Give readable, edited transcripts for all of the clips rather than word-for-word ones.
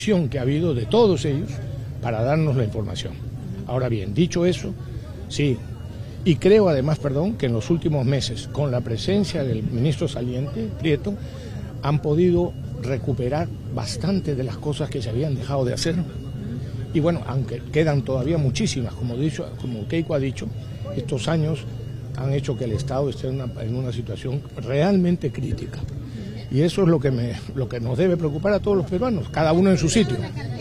que ha habido de todos ellos para darnos la información. Ahora bien, dicho eso, sí, y creo además, que en los últimos meses, con la presencia del ministro saliente, Prieto, han podido recuperar bastante de las cosas que se habían dejado de hacer. Y bueno, aunque quedan todavía muchísimas, como Keiko ha dicho, estos años han hecho que el Estado esté en una situación realmente crítica. Y eso es lo que nos debe preocupar a todos los peruanos, cada uno en su sitio.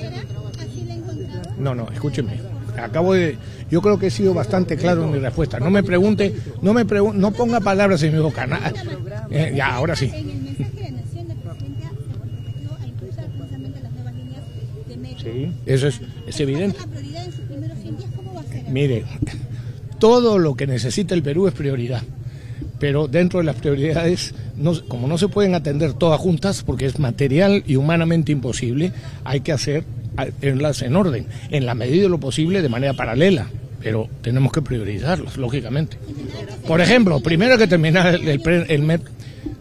No, escúcheme. Yo creo que he sido bastante claro en mi respuesta. No me pregunte, no ponga palabras en mi boca. Ya, ahora sí. En el mensaje de Nación, la presidenta se comprometió a impulsar precisamente las nuevas líneas de metro. Sí, eso es evidente. ¿La prioridad en sus primeros 100 días cómo va a ser? Mire, todo lo que necesita el Perú es prioridad. Pero dentro de las prioridades, como no se pueden atender todas juntas, porque es material y humanamente imposible, hay que hacerlas en orden, en la medida de lo posible, de manera paralela, pero tenemos que priorizarlas, lógicamente. Por ejemplo, primero que terminar el metro.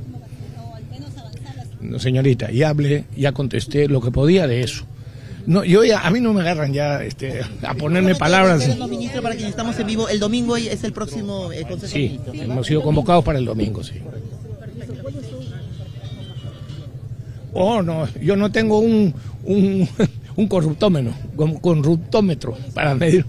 No, señorita, ya contesté lo que podía de eso. No, a mí no me agarran ya a ponerme palabras. Ministro, para quienes estamos en vivo, el domingo es el próximo Consejo de Ministros. Sí, hemos sido convocados para el domingo, sí. Oh, no, yo no tengo un corruptómetro para medir.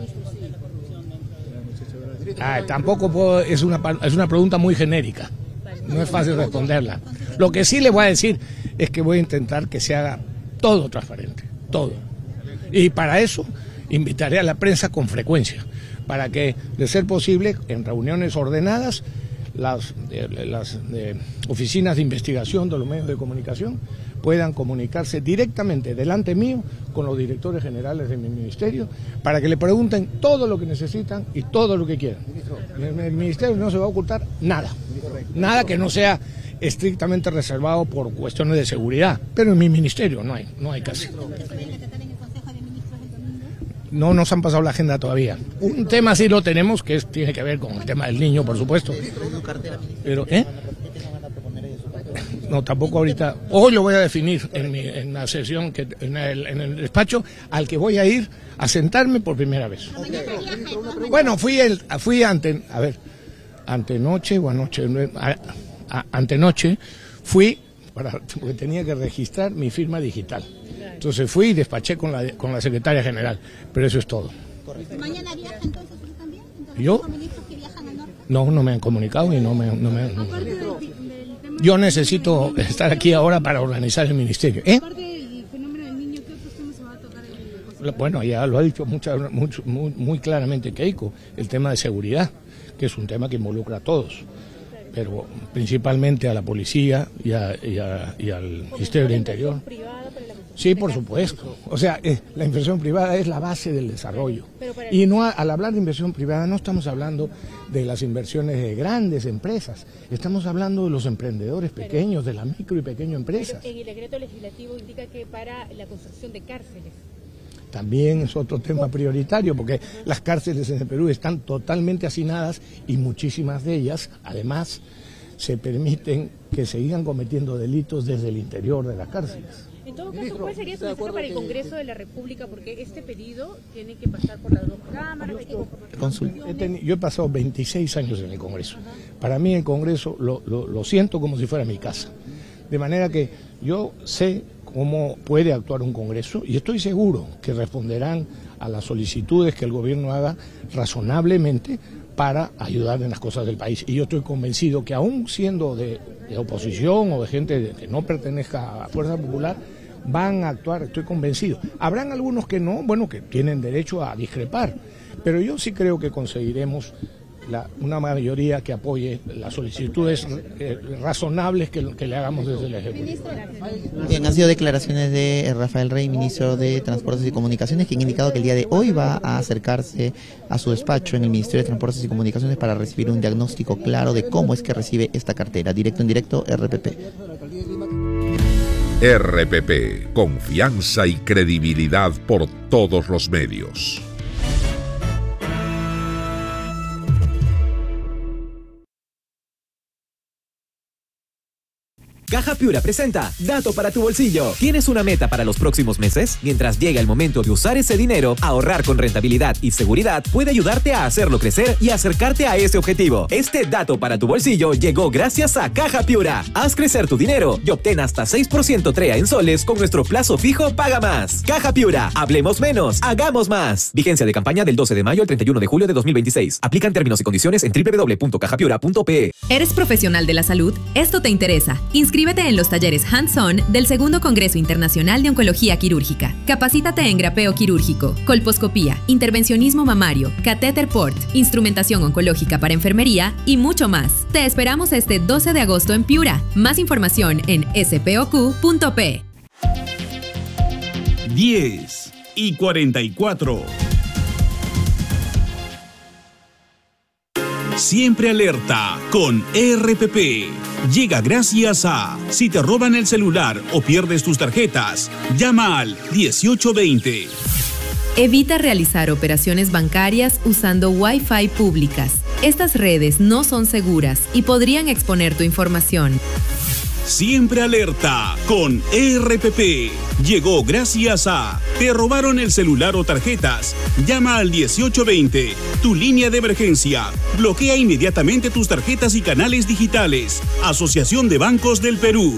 Tampoco puedo, es una pregunta muy genérica, no es fácil responderla. Lo que sí le voy a decir es que voy a intentar que se haga todo transparente. Todo. Y para eso invitaré a la prensa con frecuencia, para que, de ser posible, en reuniones ordenadas, las oficinas de investigación de los medios de comunicación puedan comunicarse directamente delante mío con los directores generales de mi ministerio, para que le pregunten todo lo que necesitan y todo lo que quieran. En el ministerio no se va a ocultar nada que no sea estrictamente reservado por cuestiones de seguridad, pero en mi ministerio no hay casi. No nos han pasado la agenda todavía. Un tema sí lo tenemos, que tiene que ver con el tema del niño, por supuesto. Pero, no, tampoco ahorita. Hoy lo voy a definir en la sesión, en el despacho al que voy a ir a sentarme por primera vez. Bueno, antenoche fui, porque tenía que registrar mi firma digital. Entonces fui y despaché con la secretaria general, pero eso es todo. ¿Mañana viaja entonces usted también? ¿Yo? ¿Los ministros que viajan al norte? No me han comunicado y no me. Yo necesito estar aquí ahora para organizar el ministerio. Aparte del fenómeno del niño, ¿qué otros temas se va a tocar en el Consejo? Bueno, ya lo ha dicho muy claramente Keiko, el tema de seguridad, que es un tema que involucra a todos, pero principalmente a la policía y al Ministerio del Interior. Sí, por supuesto. O sea, la inversión privada es la base del desarrollo. Y al hablar de inversión privada no estamos hablando de las inversiones de grandes empresas, estamos hablando de los emprendedores pequeños, de la micro y pequeña empresas. Pero en el decreto legislativo indica que para la construcción de cárceles. También es otro tema prioritario, porque las cárceles en el Perú están totalmente hacinadas y muchísimas de ellas, además, se permiten que se sigan cometiendo delitos desde el interior de las cárceles. En todo caso, ¿cuál sería su mensaje para el Congreso de la República? Porque este pedido tiene que pasar por las dos cámaras. Yo he pasado 26 años en el Congreso. Para mí el Congreso lo siento como si fuera mi casa. De manera que yo sé cómo puede actuar un Congreso y estoy seguro que responderán a las solicitudes que el gobierno haga razonablemente para ayudar en las cosas del país. Y yo estoy convencido que aún siendo de oposición o de gente que no pertenezca a Fuerza Popular, van a actuar, estoy convencido. Habrán algunos que no, que tienen derecho a discrepar, pero yo sí creo que conseguiremos una mayoría que apoye las solicitudes razonables que le hagamos desde el Ejecutivo. Bien, han sido declaraciones de Rafael Rey, ministro de Transportes y Comunicaciones, quien ha indicado que el día de hoy va a acercarse a su despacho en el Ministerio de Transportes y Comunicaciones para recibir un diagnóstico claro de cómo es que recibe esta cartera. Directo en directo, RPP. RPP, confianza y credibilidad por todos los medios. Caja Piura presenta Dato para tu bolsillo. ¿Tienes una meta para los próximos meses? Mientras llega el momento de usar ese dinero, ahorrar con rentabilidad y seguridad puede ayudarte a hacerlo crecer y acercarte a ese objetivo. Este Dato para tu bolsillo llegó gracias a Caja Piura. Haz crecer tu dinero y obtén hasta 6% TREA en soles con nuestro plazo fijo Paga Más. Caja Piura. Hablemos menos, hagamos más. Vigencia de campaña del 12 de mayo al 31 de julio de 2026. Aplican términos y condiciones en www.cajapiura.pe. ¿Eres profesional de la salud? Esto te interesa. Inscríbete en los talleres Hands-On del Segundo Congreso Internacional de Oncología Quirúrgica. Capacítate en grapeo quirúrgico, colposcopía, intervencionismo mamario, catéter port, instrumentación oncológica para enfermería y mucho más. Te esperamos este 12 de agosto en Piura. Más información en spoq.pe. 10:44. Siempre alerta con RPP. Llega gracias a: si te roban el celular o pierdes tus tarjetas, llama al 1820. Evita realizar operaciones bancarias usando Wi-Fi públicas. Estas redes no son seguras y podrían exponer tu información. Siempre alerta con RPP. Llegó gracias a: te robaron el celular o tarjetas. Llama al 1820, tu línea de emergencia. Bloquea inmediatamente tus tarjetas y canales digitales. Asociación de Bancos del Perú.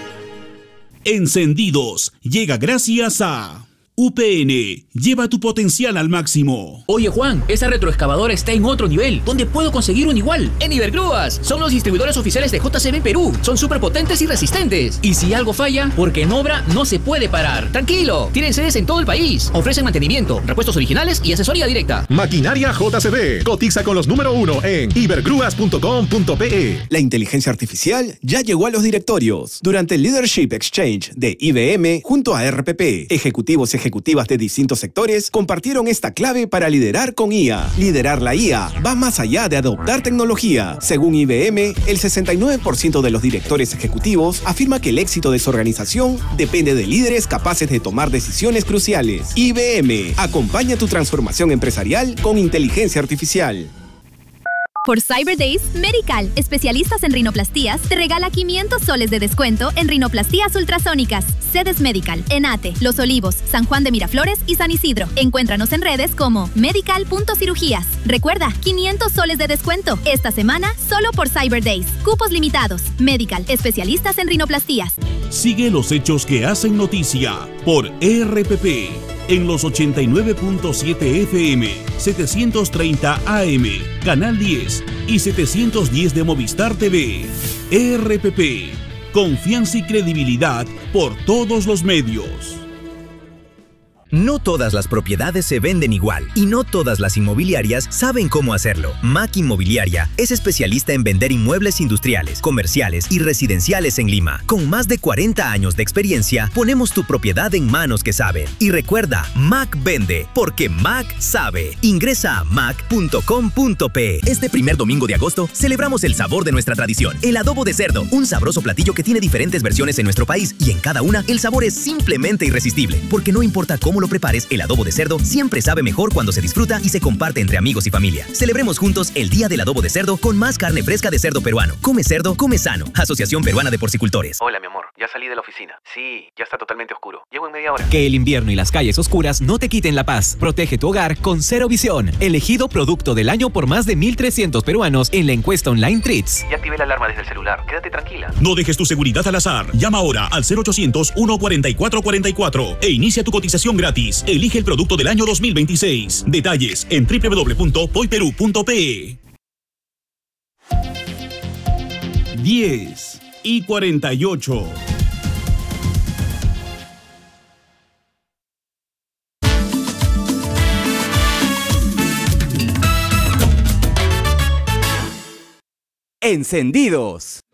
Encendidos. Llega gracias a UPN. Lleva tu potencial al máximo. Oye Juan, esa retroexcavadora está en otro nivel. ¿Dónde puedo conseguir un igual? En Ibergrúas. Son los distribuidores oficiales de JCB Perú. Son súper potentes y resistentes. Y si algo falla, porque en obra no se puede parar. Tranquilo, tienen sedes en todo el país. Ofrecen mantenimiento, repuestos originales y asesoría directa. Maquinaria JCB. Cotiza con los número 1 en ibergrúas.com.pe. La inteligencia artificial ya llegó a los directorios. Durante el Leadership Exchange de IBM junto a RPP, ejecutivos y ejecutivas de distintos sectores compartieron esta clave para liderar con IA. Liderar la IA va más allá de adoptar tecnología. Según IBM, el 69% de los directores ejecutivos afirma que el éxito de su organización depende de líderes capaces de tomar decisiones cruciales. IBM acompaña tu transformación empresarial con inteligencia artificial. Por Cyber Days, Medical, especialistas en rinoplastías, te regala 500 soles de descuento en rinoplastías ultrasónicas. Sedes Medical, Enate, Los Olivos, San Juan de Miraflores y San Isidro. Encuéntranos en redes como medical.cirugías. Recuerda, 500 soles de descuento. Esta semana, solo por Cyber Days. Cupos limitados. Medical, especialistas en rinoplastías. Sigue los hechos que hacen noticia por RPP. En los 89.7 FM, 730 AM, Canal 10 y 710 de Movistar TV. RPP, confianza y credibilidad por todos los medios. No todas las propiedades se venden igual y no todas las inmobiliarias saben cómo hacerlo. Mac Inmobiliaria es especialista en vender inmuebles industriales, comerciales y residenciales en Lima. Con más de 40 años de experiencia, ponemos tu propiedad en manos que saben. Y recuerda, Mac vende, porque Mac sabe. Ingresa a mac.com.pe. Este primer domingo de agosto, celebramos el sabor de nuestra tradición, el adobo de cerdo, un sabroso platillo que tiene diferentes versiones en nuestro país y en cada una el sabor es simplemente irresistible, porque no importa cómo lo prepares, el adobo de cerdo siempre sabe mejor cuando se disfruta y se comparte entre amigos y familia. Celebremos juntos el Día del Adobo de Cerdo con más carne fresca de cerdo peruano. Come cerdo, come sano. Asociación Peruana de Porcicultores. Hola, mi amor. Ya salí de la oficina. Sí, ya está totalmente oscuro. Llego en media hora. Que el invierno y las calles oscuras no te quiten la paz. Protege tu hogar con Cero Visión. Elegido producto del año por más de 1.300 peruanos en la encuesta online Treats. Ya activé la alarma desde el celular. Quédate tranquila. No dejes tu seguridad al azar. Llama ahora al 0800-144-44 e inicia tu cotización gratis. Elige el producto del año 2026. Detalles en www.poiperú.pe. 10:48. Encendidos.